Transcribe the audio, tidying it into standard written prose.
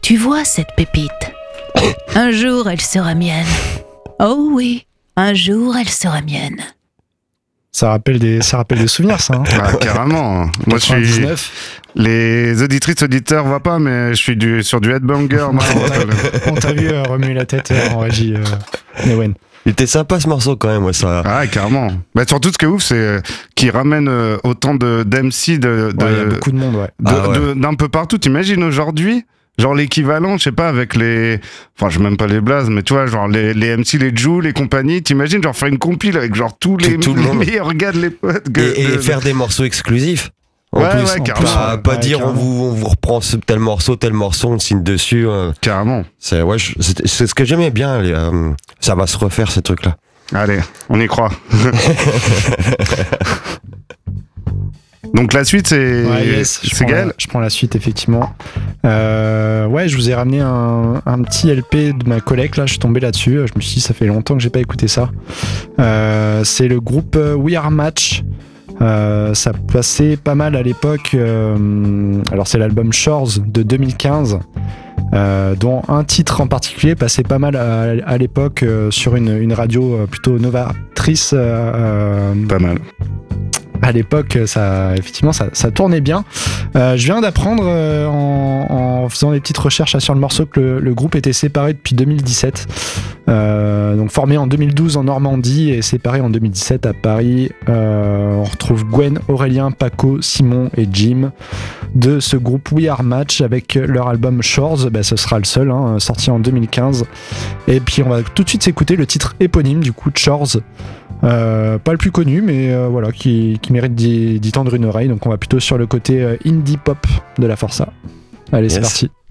Tu vois cette pépite? Un jour, elle sera mienne. Oh oui, un jour, elle sera mienne. Ça rappelle des souvenirs, ça. Hein. Ah, carrément. Moi, je suis. 99. Les auditrices, auditeurs voient pas, mais je suis sur du headbanger. Moi. On t'a vu remuer la tête en régie, Newen. Il était sympa ce morceau quand même, ouais, ça. Ah, carrément. Bah, surtout, ce qui est ouf, c'est qu'il ramène autant d'MC Il y a beaucoup de monde, ouais. d'un peu partout. T'imagines aujourd'hui, genre l'équivalent, je sais pas, avec les. Enfin, je même pas les blazes, mais tu vois, genre les MC, les Jules, les compagnies. T'imagines, genre faire une compile avec genre tous les meilleurs gars de l'époque. Et faire des morceaux exclusifs. En Ouais, plus, ouais, carrément. pas dire on vous reprend tel morceau, on le signe dessus. Carrément. C'est ce que j'aimais bien. Ça va se refaire ces trucs-là. Allez, on y croit. Donc la suite, c'est Gaël. Je prends la suite, effectivement. Je vous ai ramené un petit LP de ma collègue, là, je suis tombé là-dessus. Je me suis dit, ça fait longtemps que j'ai pas écouté ça. C'est le groupe We Are Match. Ça passait pas mal à l'époque. Alors c'est l'album Shores de 2015, dont un titre en particulier passait pas mal à l'époque sur une radio plutôt novatrice. Pas mal. À l'époque, ça tournait bien. Je viens d'apprendre en faisant des petites recherches sur le morceau que le groupe était séparé depuis 2017. Donc formé en 2012 en Normandie et séparé en 2017 à Paris. On retrouve Gwen, Aurélien, Paco, Simon et Jim de ce groupe We Are Match avec leur album Shores. Ce sera le seul, sorti en 2015. Et puis on va tout de suite s'écouter le titre éponyme du coup de Shores. Pas le plus connu, mais voilà, qui mérite d'y tendre une oreille. Donc on va plutôt sur le côté indie pop de la Força. Allez, c'est parti.